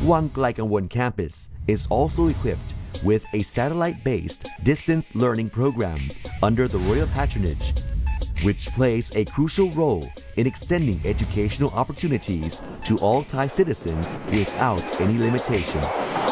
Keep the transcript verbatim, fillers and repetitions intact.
Wang Klaikangwon campus is also equipped with a satellite-based distance learning program under the royal patronage, which plays a crucial role in extending educational opportunities to all Thai citizens without any limitation.